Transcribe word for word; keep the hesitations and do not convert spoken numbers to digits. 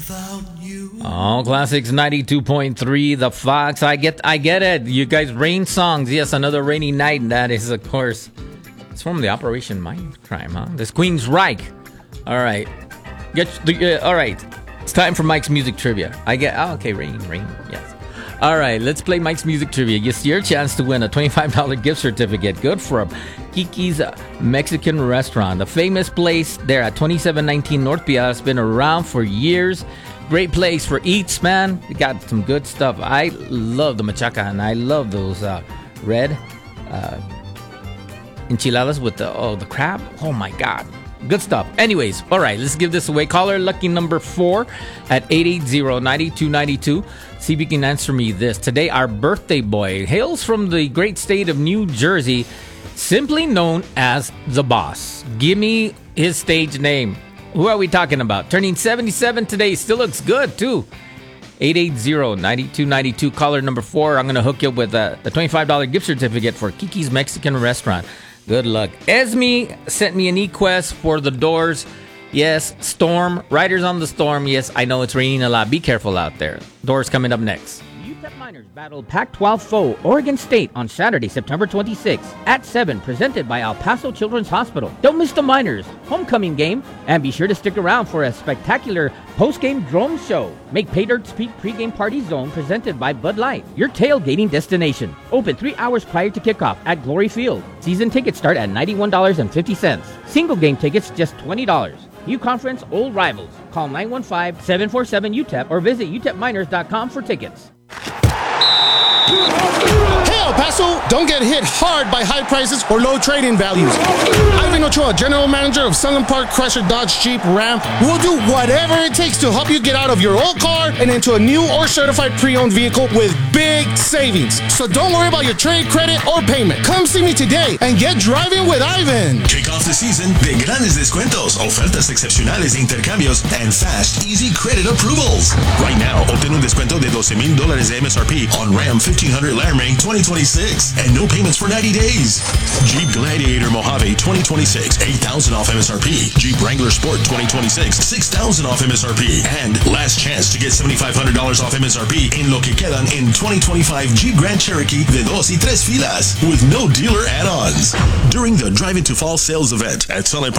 Oh, Classics ninety-two point three, The Fox. I get I get it. You guys, rain songs. Yes, another rainy night. And that is, of course, it's from the Operation Mindcrime, huh? This Queen's Reich. All right. Get the, uh, all right. It's time for Mike's Music Trivia. I get, oh, okay, rain, rain, yes. All right, let's play Mike's Music Trivia. It's your chance to win a twenty-five dollars gift certificate. Good for Kiki's Mexican Restaurant. The famous place there at twenty-seven nineteen North Piazza has been around for years. Great place for eats, man. They got some good stuff. I love the machaca, and I love those uh, red uh, enchiladas with the, oh, the crab. Oh, my God. Good stuff. Anyways, all right, let's give this away. Caller lucky number four at eight eight zero, nine two nine two. See if you can answer me this. Today, our birthday boy hails from the great state of New Jersey, simply known as The Boss. Give me his stage name. Who are we talking about? Turning seventy-seven today. Still looks good, too. eight eight zero, nine two nine two. Caller number four. I'm going to hook you up with a, a twenty-five dollars gift certificate for Kiki's Mexican Restaurant. Good luck. Esme sent me an e-quest for The Doors. Yes, Storm. Riders on the Storm. Yes, I know it's raining a lot. Be careful out there. Doors coming up next. U T E P Miners battle Pac twelve foe Oregon State on Saturday, September twenty-sixth at seven, presented by El Paso Children's Hospital. Don't miss the Miners' homecoming game, and be sure to stick around for a spectacular post-game drone show. Make Pay Dirt's Peak pregame party zone presented by Bud Light, your tailgating destination. Open three hours prior to kickoff at Glory Field. Season tickets start at ninety-one dollars and fifty cents. Single game tickets just twenty dollars. U Conference Old Rivals. Call nine one five, seven four seven, U T E P or visit U T E P miners dot com for tickets. Hey, El Paso, don't get hit hard by high prices or low trading values. Ivan Ochoa, General Manager of Sunland Park Chrysler Dodge Jeep Ram, will do whatever it takes to help you get out of your old car and into a new or certified pre-owned vehicle with big savings. So don't worry about your trade credit or payment. Come see me today and get driving with Ivan. Kick off the season de grandes descuentos, ofertas excepcionales de intercambios, and fast, easy credit approvals. Right now, obtén un descuento de doce mil dólares de M S R P on Ram fifteen hundred Laramie twenty twenty-six and no payments for ninety days. Jeep Gladiator Mojave twenty twenty-six, eight thousand off M S R P. Jeep Wrangler Sport twenty twenty-six, six thousand off M S R P. And last chance to get seventy-five hundred dollars off M S R P in lo que quedan in twenty twenty-five Jeep Grand Cherokee de dos y tres filas with no dealer add-ons. During the Drive Into Fall sales event at Sunland